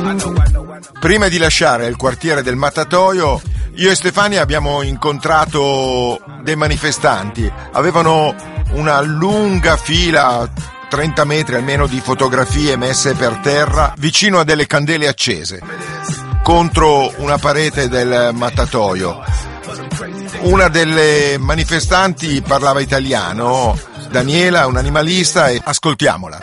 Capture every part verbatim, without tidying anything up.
Prima di lasciare il quartiere del Mattatoio, io e Stefania abbiamo incontrato dei manifestanti. Avevano una lunga fila, trenta metri almeno, di fotografie messe per terra vicino a delle candele accese contro una parete del Mattatoio. Una delle manifestanti parlava italiano, Daniela, un'animalista, e ascoltiamola.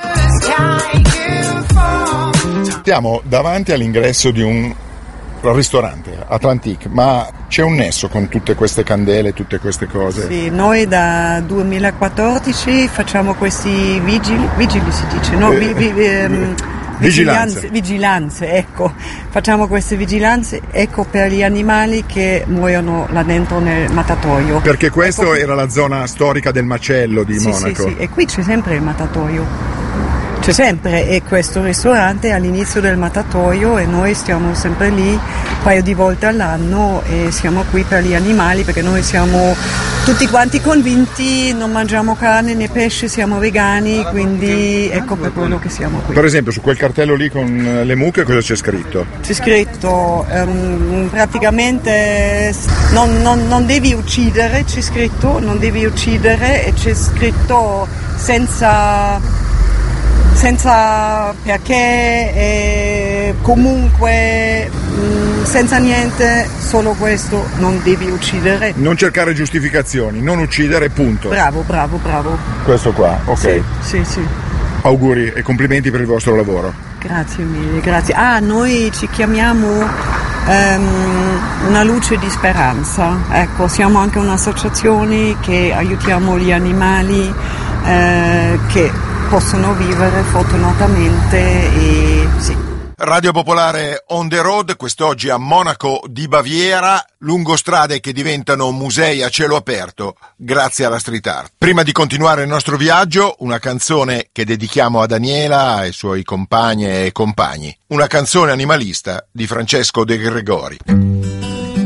Siamo davanti all'ingresso di un ristorante, Atlantique, ma c'è un nesso con tutte queste candele, tutte queste cose? Sì, noi da duemilaquattordici facciamo questi vigili, vigili si dice, no? Vi, vi, ehm, Vigilanze. Vigilanze, ecco. Facciamo queste vigilanze, ecco, per gli animali che muoiono là dentro nel mattatoio. Perché questo ecco, era la zona storica del macello di sì, Monaco. Sì, sì, e qui c'è sempre il mattatoio. C'è sempre, e questo ristorante è all'inizio del mattatoio e noi stiamo sempre lì un paio di volte all'anno e siamo qui per gli animali, perché noi siamo tutti quanti convinti, non mangiamo carne né pesce, siamo vegani, quindi ecco per quello che siamo qui. Per esempio su quel cartello lì con le mucche cosa c'è scritto? C'è scritto um, praticamente non, non, non devi uccidere, c'è scritto non devi uccidere, e c'è scritto senza... senza perché, e comunque mh, senza niente, solo questo, non devi uccidere. Non cercare giustificazioni, non uccidere, punto. Bravo, bravo, bravo. Questo qua, ok. Sì, sì, sì. Auguri e complimenti per il vostro lavoro. Grazie mille, grazie. Ah, noi ci chiamiamo um, Una luce di speranza. Ecco, siamo anche un'associazione che aiutiamo gli animali eh, che possono vivere fortunatamente, e sì. Radio Popolare on the road, quest'oggi a Monaco di Baviera, lungo strade che diventano musei a cielo aperto grazie alla street art. Prima di continuare il nostro viaggio, una canzone che dedichiamo a Daniela, ai suoi compagne e compagni. Una canzone animalista di Francesco De Gregori.